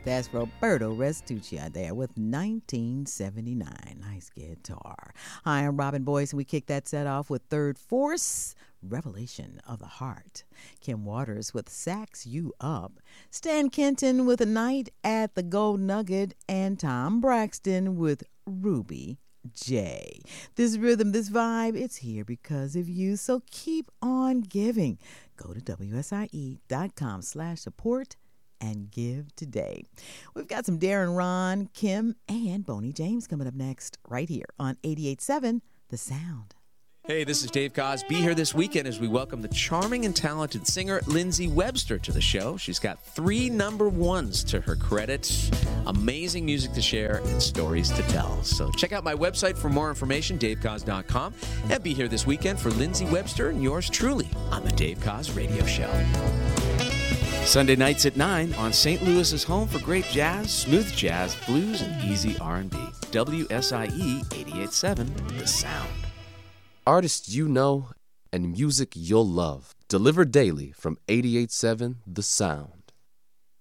That's Roberto Restuccia there with 1979. Nice guitar. Hi, I'm Robin Boyce, and we kick that set off with Third Force, Revelation of the Heart. Kim Waters with Sax You Up. Stan Kenton with A Night at the Gold Nugget. And Tom Braxton with Ruby J. This rhythm, this vibe, it's here because of you. So keep on giving. Go to WSIE.com/support and give today. We've got some Darren Ron, Kim, and Boney James coming up next right here on 88.7 The Sound. Hey, this is Dave Koz. Be here this weekend as we welcome the charming and talented singer Lindsey Webster to the show. She's got 3 number ones to her credit, amazing music to share, and stories to tell. So check out my website for more information, davekoz.com, and be here this weekend for Lindsey Webster and yours truly on the Dave Koz Radio Show. Sunday nights at 9 on St. Louis's home for great jazz, smooth jazz, blues, and easy R&B. WSIE 88.7 The Sound. Artists you know and music you'll love. Delivered daily from 88.7 The Sound.